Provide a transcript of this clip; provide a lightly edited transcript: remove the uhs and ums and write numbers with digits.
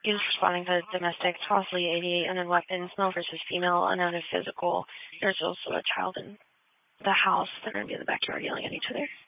Units responding to domestic, possibly 88, unknown weapons, male versus female, unknown physical. There's also a child in the house. They're going to be in the backyard yelling at each other.